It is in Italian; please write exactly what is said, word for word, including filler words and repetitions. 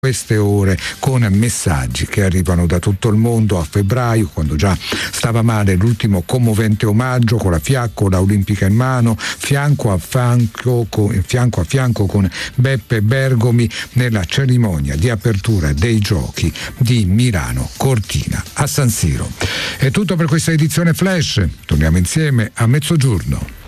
queste ore con messaggi che arrivano da tutto il mondo. A febbraio, quando già stava male, l'ultimo commovente omaggio con la fiaccola olimpica in mano, fianco a fianco con, fianco a fianco con Beppe Bergomi nella cerimonia di apertura dei giochi di Milano Cortina a San Siro. È tutto per questa edizione Flash, torniamo insieme a mezzogiorno.